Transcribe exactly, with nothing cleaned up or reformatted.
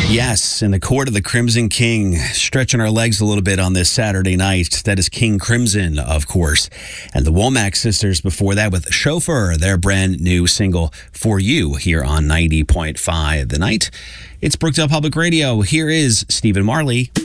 Yes, in the court of the Crimson King, stretching our legs a little bit on this Saturday night. That is King Crimson, of course. And the Womack Sisters before that with Chauffeur, their brand new single For You here on ninety point five The Night. It's Brookdale Public Radio. Here is Stephen Marley.